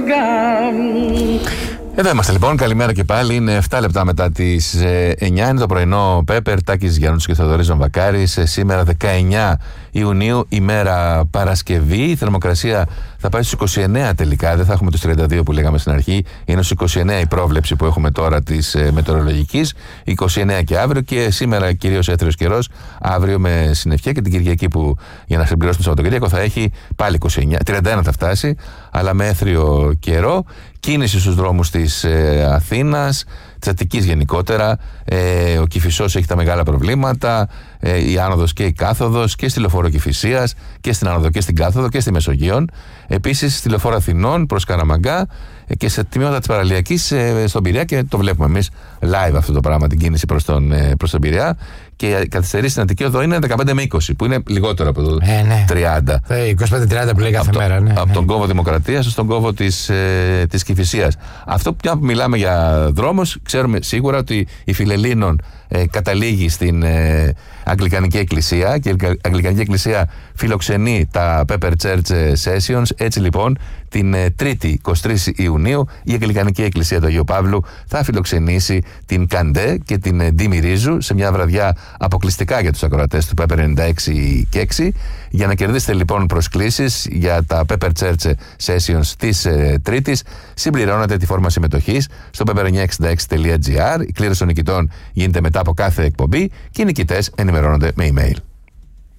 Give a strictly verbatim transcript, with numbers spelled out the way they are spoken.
Εδώ είμαστε λοιπόν, καλημέρα και πάλι. Είναι εφτά λεπτά μετά τις εννιά, είναι το πρωινό Πέπερ, Τάκης Γιαννούτσης και Θοδωρής Βαμβακάρης. Σήμερα δεκαεννιά Ιουνίου, ημέρα Παρασκευή. Η θερμοκρασία θα πάει στους είκοσι εννέα τελικά, δεν θα έχουμε τους τριάντα δύο που λέγαμε στην αρχή. Είναι στους είκοσι εννέα η πρόβλεψη που έχουμε τώρα της ε, μετεωρολογικής. είκοσι εννέα και αύριο, και σήμερα κυρίως έθριος καιρός. Αύριο με συννεφιά, και την Κυριακή που για να συμπληρώσουμε το Σαββατοκύριακο θα έχει πάλι είκοσι εννέα, τριάντα ένα θα φτάσει, αλλά με έθριο καιρό. Κίνηση στους δρόμους της ε, Αθήνας, της Αττικής γενικότερα. Ε, ο Κηφισός έχει τα μεγάλα προβλήματα, ε, η άνοδος και η κάθοδος, και στη λεωφόρο Κηφισίας και στην άνοδο και στην κάθοδο και στη Μεσογείων. Επίσης στη λεωφόρο Αθηνών προς Καραμαγκά ε, και σε τμήματα της Παραλιακής ε, στον Πειραιά, και το βλέπουμε εμείς live αυτό το πράγμα, την κίνηση προς τον, ε, προς τον Πειραιά. Και η καθυστερήση στην Αττική Οδό είναι δεκαπέντε με είκοσι, που είναι λιγότερο από το ε, ναι. τριάντα. Ε, είκοσι πέντε τριάντα που λέει κάθε από μέρα. Το, ναι, από ναι. τον κόμβο Δημοκρατίας στον κόμβο της, ε, της Κηφισίας. Αυτό πια που μιλάμε για δρόμος, ξέρουμε σίγουρα ότι η Φιλελλήνων ε, καταλήγει στην ε, Αγγλικανική Εκκλησία, και η Αγγλικανική Εκκλησία φιλοξενεί τα Pepper Church Sessions. Έτσι λοιπόν, την ε, Τρίτη εικοστή τρίτη Ιουνίου, η Αγγλικανική Εκκλησία του Αγίου Παύλου θα φιλοξενήσει την Καντέ και την ε, Ντίμη Ρίζου σε μια βραδιά αποκλειστικά για τους ακροατές του Pepper ενενήντα έξι και έξι. Για να κερδίσετε λοιπόν προσκλήσεις για τα Pepper Church Sessions της ε, Τρίτης, συμπληρώνετε τη φόρμα συμμετοχής στο pepper εννιακόσια εξήντα έξι τελεία τζι άρ. Η κλήρωση των νικητών γίνεται μετά από κάθε εκπομπή και οι νικητές ενημερώνονται με email.